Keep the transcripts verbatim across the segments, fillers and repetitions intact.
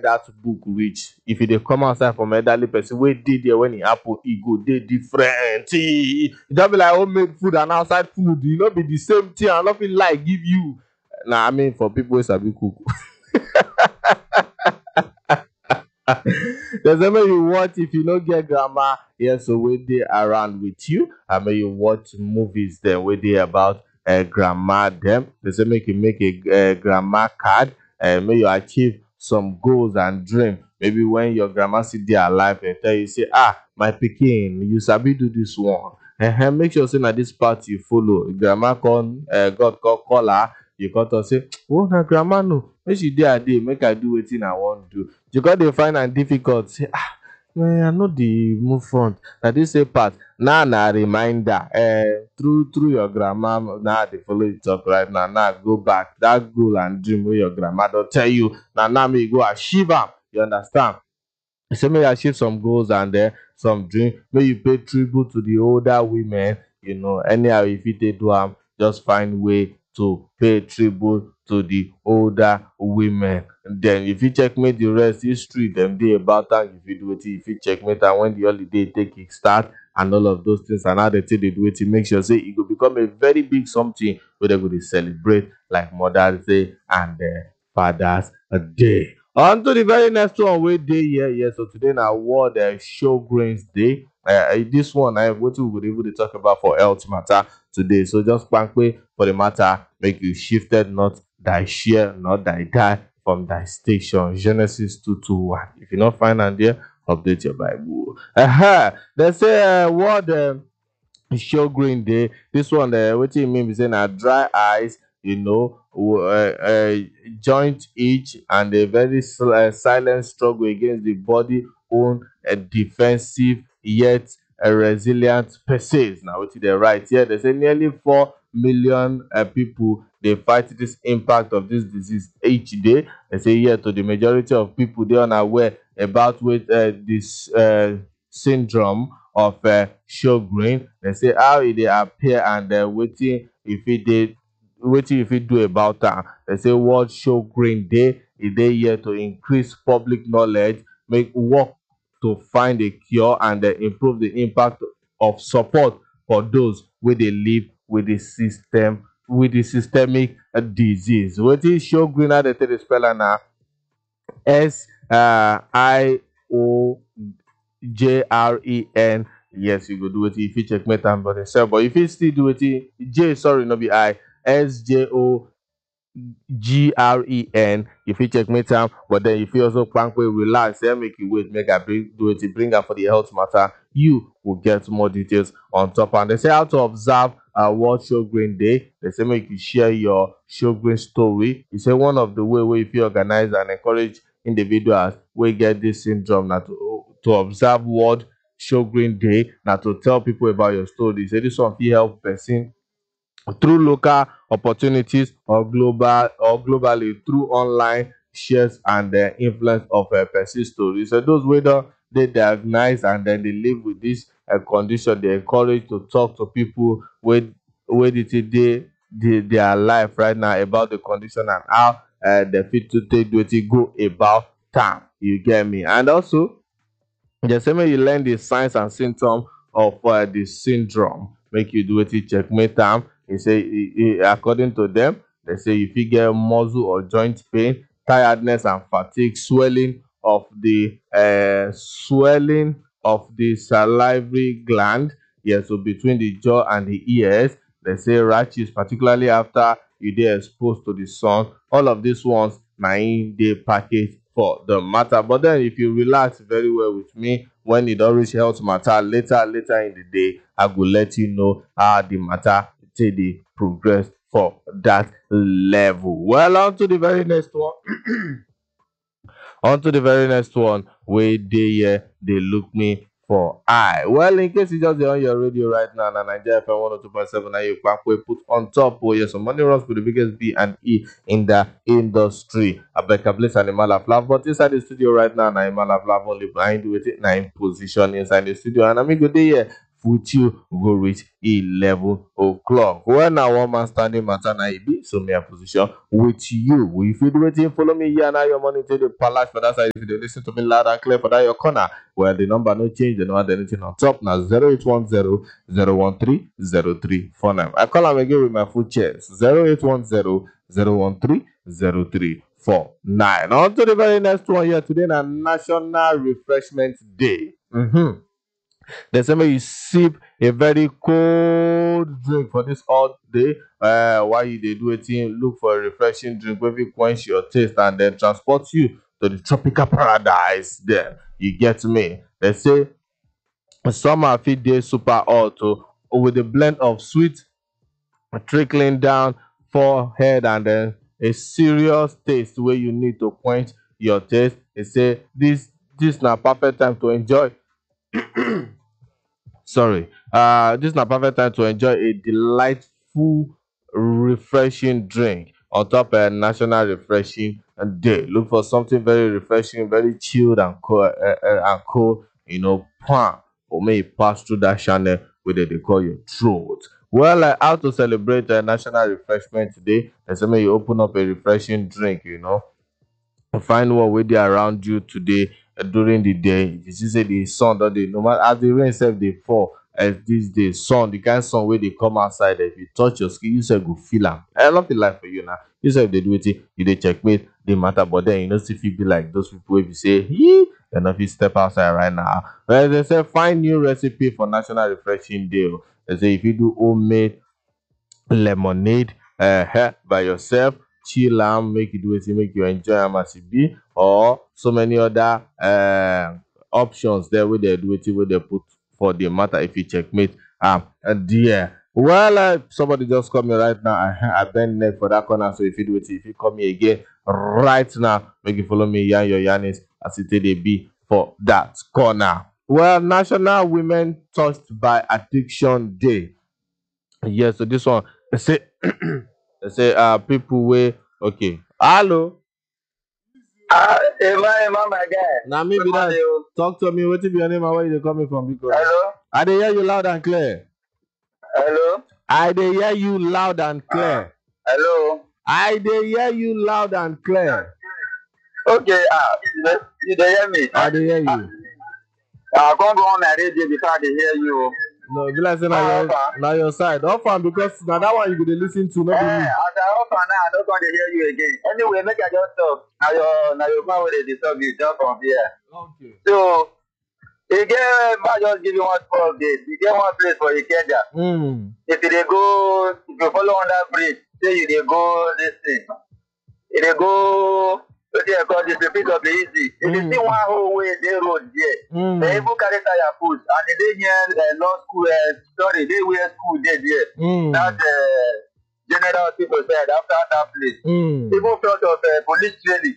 that book reach, if e dey come outside from elderly person wey dey there when e happen, e go dey different. E just be like homemade food and outside food, e no be the same thing. I no fit lie give you. Na I mean for people wey sabi cook. There's a way you watch if you no get grandma. Yes, so we dey around with you. I mean you watch movies there wey dey about uh, grandma them. They say make you make a uh, grandma card and may you achieve some goals and dream. Maybe when your grandma sit there alive and tell you say, ah, my pikin, you sabi do this one. Uh, make sure say na this part you follow. Grandma come, uh, God call call her. You come to say, oh, na grandma no. Make she dey a day, make I do wetin I wan do. You got to find am difficult. Say, ah, man, I know the move front. Na this same part. Now na reminder. Uh, through through your grandma, now they follow you talk right now. Now go back. That goal and dream where your grandma don't tell you. Now now me go achieve am. You understand? So may you achieve some goals and uh, some dream. May you pay tribute to the older women. You know, anyhow if you take do am, just find way to pay tribute to the older women. Then if you checkmate the rest history, them day about am. If you do it, if you checkmate and when the holiday take it start and all of those things and how they take they do it, make sure say it will become a very big something where they go to celebrate like Mother's Day and uh, Father's Day. On to the very next one, we day here. Yeah, so today now World uh, Showgrains Day. Uh, this one I what we would able to talk about for health matter today. So just bank way for the matter, make you shifted, not thy share, not thy die from thy station. Genesis two two one. If you not find out there, update your Bible. Uh-huh. They say uh, World uh, Showgrain Day. This one, uh, what you mean? Be saying uh, dry eyes, you know, uh, uh, joint itch, and a very sil- uh, silent struggle against the body own a defensive yet a resilient persists. Now, what they right here, they say nearly four million uh, people they fight this impact of this disease each day. They say here to the majority of people they are unaware about with uh, this uh, syndrome of uh, Sjogren. They say how it they appear and uh, waiting if it did waiting if it do about that. They say World Sjogren Day is day here to increase public knowledge, make work to find a cure and uh, improve the impact of support for those where they live with the system with the systemic uh, disease. What is Sjogren? How they tell the speller now? S uh, I O J R E N. Yes, you go do it if you check meta but yourself. But if you still do it, J sorry, no be I. S J O G R E N. If you check me time, but then if you also can't wait, relax, then make you wait, make I bring do it, bring up for the health matter. You will get more details on top. And they say how to observe uh, World Sjogren Day. They say make you share your Sjogren story. You say one of the way where if you organize and encourage individuals we get this syndrome now to to observe World Sjogren Day, now to tell people about your story. Say this one will help person through local opportunities or global or globally through online shares and the influence of a person story. So those whether they diagnose and then they live with this uh, condition, they encourage to talk to people with with it they, they their life right now about the condition and how uh, they fit to take do it go about time. You get me? And also the same way you learn the signs and symptoms of uh, the syndrome, make you do it checkmate time. He say e- e- according to them, they say if you get muscle or joint pain, tiredness and fatigue, swelling of the uh, swelling of the salivary gland, yeah, so between the jaw and the ears, they say rashes, particularly after you dey exposed to the sun. All of these ones na in dey package for the matter. But then if you relax very well with me, when it don't reach health matter later, later in the day, I will let you know how the matter take dey progress for that level. Well, on to the very next one. On to the very next one. Where they here, they look me for eye. Well, in case you just dey on your radio right now, na Nigeria F M one oh two point seven, now you can put on top. Oh, yes, some money runs with the biggest B and E in the industry. Abeka Bliss and Imala Flav. But inside the studio right now, na Imala Flav only behind with it, na in position inside the studio. And I'm go there with you go reach eleven o'clock. When I one man standing matter na e be, so me a position with you. If you do wetin, follow me here now. Your money take the palace for that side. If you dey listen to me loud and clear for that your corner, where the number no change, they no add anything on top. Now zero eight one zero zero one three zero three four nine. I call am again with my full chest. Zero eight one zero zero one three zero three four nine. On to the very next one here today, na National Refreshment Day. Mm-hmm. They say make you sip a very cold drink for this hot day. Uh, while you dey do wetin, look for a refreshing drink wey fit quench your taste and then transport you to the tropical paradise. There, you get me. They say summer fit dey super hot o, with a blend of sweet trickling down forehead and then a serious taste wey you need to quench your taste. They say this this na perfect time to enjoy. Sorry, uh, this is a perfect time to enjoy a delightful, refreshing drink on top a National Refreshing Day. Look for something very refreshing, very chilled and cool, uh, uh, and cool. You know, pan or may it pass through that channel where they, they call your throat. Well, uh, how to celebrate a National Refreshment Day? They say may you open up a refreshing drink. You know, find one wey dey around you today uh, during the day. If you see say the sun don dey, no matter as the rain sef dey fall, as this day sun, the kind sun wey dey come outside, if you touch your skin, you sef go feel am. I love the life for you now. You sef dey do wetin, you dey checkmate the matter, but then you no still fit be like those people wey be say, yee, they no fit step outside right now. Well, they say find new recipe for National Refreshing Day. O. They say if you do homemade lemonade uh, by yourself, chill am, make you do it, make you enjoy am as e be, or so many other uh, options there where they do it, where they put for the matter. If you checkmate um and yeah. Well, uh, somebody just call me right now. I, I bend neck for that corner. So if you do it, if you call me again right now, make you follow me yarn your yarnings as it dey be for that corner. Well, National Women Touched by Addiction Day. Yes, so this one they say they say uh people wey okay. Hello. Ah, Emma, Emma, my guy. Now me be Good that. morning, o. Talk to me. What be your name and where you dey coming from? Because Hello, I dey hear you loud and clear. hello, I dey hear you loud and clear. hello. I dey hear you loud and clear. Okay, ah, you dey you dey hear me? I dey hear you. Ah, come go on my radio before I dey hear you. No, e be like say na Ah, your Ofa. na your side. Off am because na that one you go dey listen to, no Eh, be me. as I offer now, I no come dey hear you again. Anyway, make I just talk. Na your na your phone wey dey disturb you just from here. Okay. So, e get, I just give you one small update. E get one place for Ikeja. Mm. If you dey go, if you follow under bridge, say you dey go this thing. You dey go, wetin dey call this, the place of the easy. If you Mm. see one whole way dey road there, they Mm. even carry tire put, and e dey near uh, law school, uh, sorry, dey where school dey there. That Mm. uh, general hospital side after that place. Mm. Even front of uh, police training.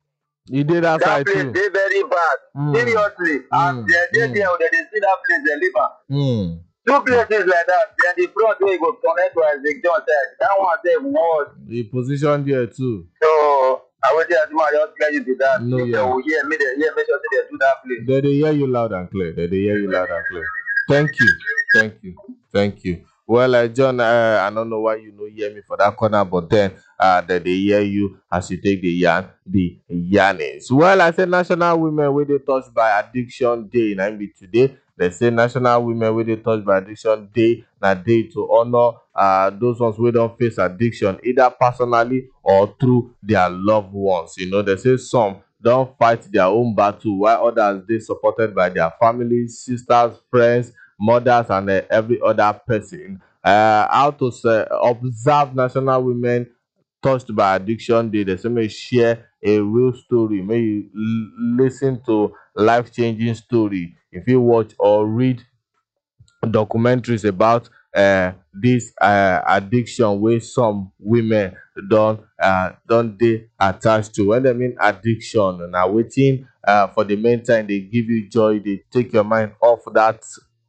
You did that That side place too. dey very bad. Mm. Seriously, as Mm. they dey Mm. there, they dey see that place, they leave am. Mm. Two places like that, then the front wey you go connect to execution side, that one sef worse. The position there too. So I will just I just clear you to that. No, If they yeah. will hear me, they hear, make sure say they do that place. They dey hear you loud and clear. They dey hear you loud and clear. Thank you. Thank you. Thank you. Well, uh, John, uh, I don't know why you no hear me for that corner, but then uh, that they hear you as you take the yarn, the yarnings. Well, I said National Women wey dey touched by Addiction Day. Na im be today. They say National Women wey dey touched by Addiction Day na day to honor uh, those ones wey don face addiction, either personally or through their loved ones. You know, they say some don fight their own battle, while others dey supported by their families, sisters, friends, mothers, and uh, every other person. Uh, how to say, observe National Women Touched by Addiction Day. They say may share a real story. May you l- listen to life changing story. If you watch or read documentaries about uh, this uh, addiction wey some women don uh, don dey attached to. When they mean addiction, na wetin uh, for the meantime dey give you joy, dey take your mind off that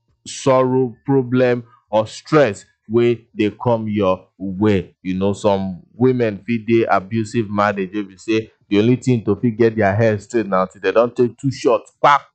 sorrow, problem, or stress wey dey come your way. You know, some women fit dey abusive marriage wey be say the only thing to fit get their hair straight now till they don take two shots, pa pa,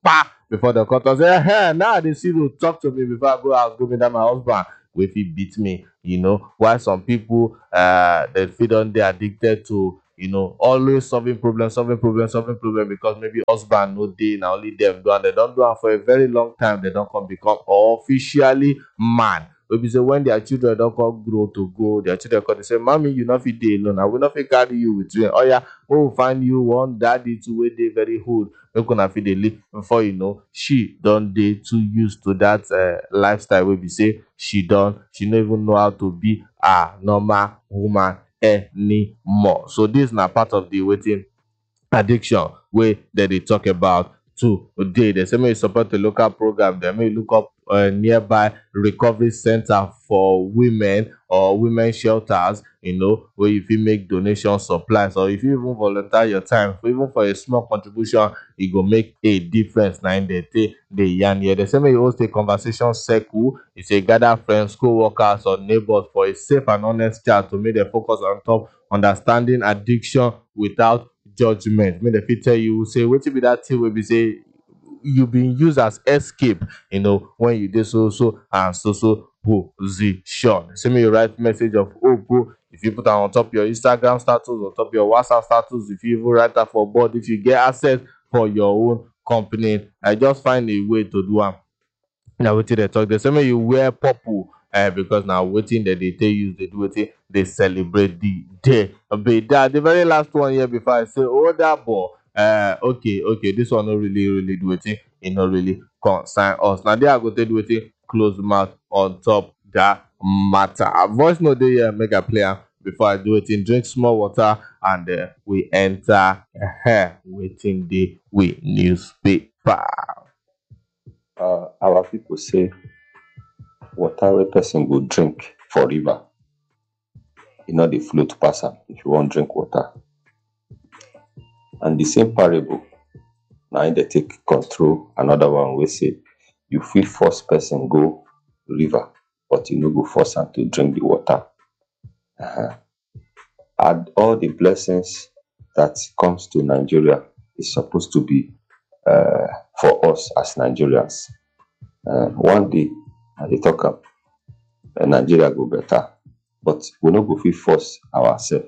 before the cut off say, hey, now they see to talk to me before I go out, go meet that my husband. If he beat me, you know, why some people uh they feel on they addicted to, you know, always solving problems, solving problems, solving problems because maybe husband no day now only them do and they don't do it for a very long time, they don't come become officially man. Maybe say when their children don't come grow to go, their children come they say, Mommy, you not fit day alone. I will not fit carry you with you. Oh yeah, we will find you one daddy to where they very hood. Make una fit dey live before you know she don dey too used to that uh, lifestyle wey be say she don she no even know how to be a normal woman anymore. So this na part of the wetin addiction wey dem dey talk about today. Dem say make you support the local program, dem make you look up uh, nearby recovery center for women or women shelters, you know, where you fit make donation supplies or if you even volunteer your time, even for a small contribution, e go make a difference. Na im dey take dey yarn here. Dem say make you host a conversation circle. E say gather friends, co-workers or neighbors for a safe and honest chat to make dem focus on top understanding addiction without judgment. Make dem fit tell you say wetin be that thing wey be say you been use as escape, you know, when you dey so so and so so position. Say make you write message of hope. Oh, if you put am on top your Instagram status, on top your WhatsApp status, if you even write am for board, if you get access for your own company, I just find a way to do am. Na wetin dem talk. Dem say make you wear purple uh, because na wetin dem dey take use dey do wetin dey celebrate the day. Be that the very last one here before I say oh that boy. Uh, okay, okay, this one no really really do wetin e no really concern us. Na there I go take do wetin close mouth on top that matter. Voice note dey here, make I play am before I do wetin drink small water and uh, we enter uh, wetin dey we newspaper. Uh, our people say water wey person go drink for river, e no dey float pass am if you wan drink water. And the same parable na im dey take control another one wey say you fit force person go river but you no go force am to drink the water. Uh-huh. And all the blessings that comes to Nigeria is supposed to be uh, for us as Nigerians. Uh, one day, I dey talk am, uh, Nigeria go better, but we no go fit force ourselves.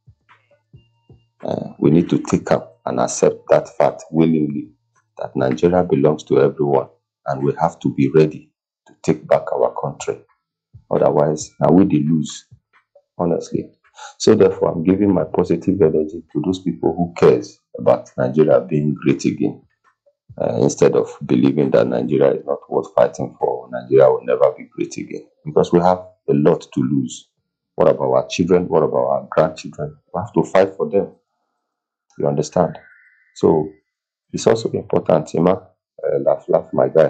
Uh, we need to take am and accept that fact willingly that Nigeria belongs to everyone, and we have to be ready to take back our country. Otherwise, na we dey lose, honestly. So therefore, I'm giving my positive energy to those people who cares about Nigeria being great again. Uh, instead of believing that Nigeria is not worth fighting for, Nigeria will never be great again. Because we have a lot to lose. What about our children? What about our grandchildren? We have to fight for them. You understand? So it's also important, Ima, uh, laugh, laugh, my guy,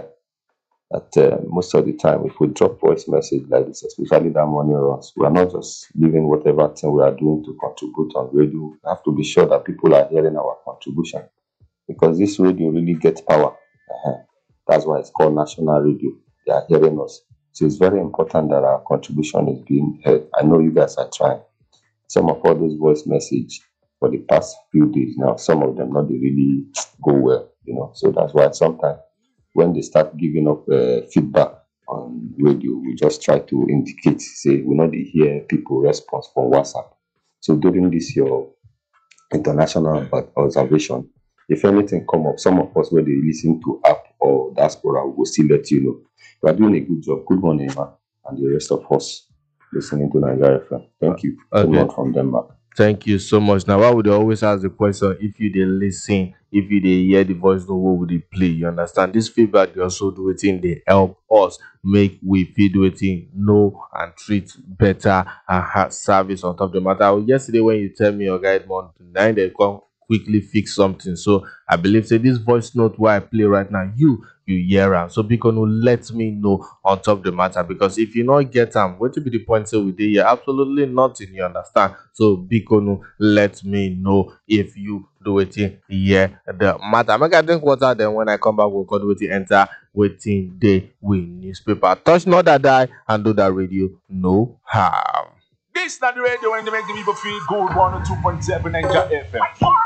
that uh, most of the time, if we drop voice message like this, especially that morning runs, we are not just leaving whatever thing we are doing to contribute on radio. We have to be sure that people are hearing our contribution. Because this radio really gets power. Uh-huh. That's why it's called national radio. They are hearing us. So it's very important that our contribution is being heard. I know you guys are trying. Some of all those voice message for the past few days now, some of them not really go well, you know. So that's why sometimes when they start giving up uh, feedback on radio, we just try to indicate, say, we not hear people response from WhatsApp. So during this your international observation, if anything come up, some of us where they listen to app or diaspora will still let you know. You are doing a good job. Good morning, man, and the rest of us listening to Nigeria F M. Thank you. Okay. Good from Denmark. Thank you so much. Now, why would I always ask the question if you dey listen, if you dey hear the voice, no what would it play? You understand? This feedback they also do it in they help us make we feel wetin know and treat better and have service on top of the matter. Yesterday when you tell me your guide month nine, they come quickly fix something. So I believe say this voice note where I play right now, you you hear am. So because let me know on top of the matter, because if you not get them, what will be the point say we dey here? Absolutely nothing, you understand? So because let me know if you do it here the matter. Make I drink water, then when I come back we'll go do it enter waiting day with newspaper. Touch not that die and do that radio no harm. This is not the radio when they make the people feel good. one oh two point seven Nigeria F M.